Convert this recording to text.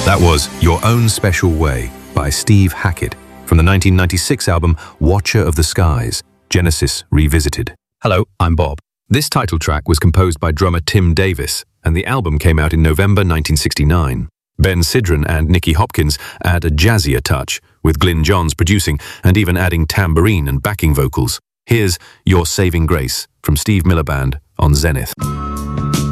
That was Your Own Special Way by Steve Hackett from the 1996 album Watcher of the Skies, Genesis Revisited. Hello, I'm Bob. This title track was composed by drummer Tim Davis, and the album came out in November 1969. Ben Sidran and Nicky Hopkins add a jazzier touch, with Glyn Johns producing and even adding tambourine and backing vocals. Here's Your Saving Grace from Steve Miller Band on Zenith.